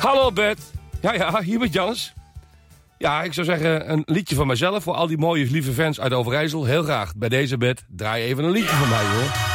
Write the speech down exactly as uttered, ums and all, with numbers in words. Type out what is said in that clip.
Hallo Bert. Ja, ja, hier met Jannes. Ja, ik zou zeggen een liedje van mezelf voor al die mooie lieve fans uit Overijssel. Heel graag. Bij deze Bert, draai even een liedje van mij, hoor.